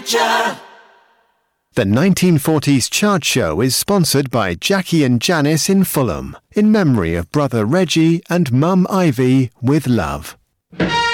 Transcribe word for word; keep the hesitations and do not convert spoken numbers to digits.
future. The nineteen forties Chart Show is sponsored by Jackie and Janice in Fulham, in memory of brother Reggie and mum Ivy, with love.